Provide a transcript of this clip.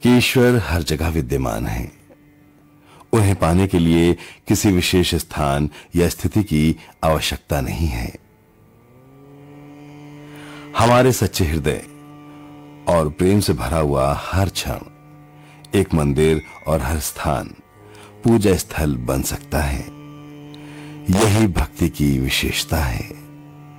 कि ईश्वर हर जगह विद्यमान है। उन्हें पाने के लिए किसी विशेष स्थान या स्थिति की आवश्यकता नहीं है। हमारे सच्चे हृदय और प्रेम से भरा हुआ हर क्षण एक मंदिर और हर स्थान पूजा स्थल बन सकता है। यही भक्ति की विशेषता है।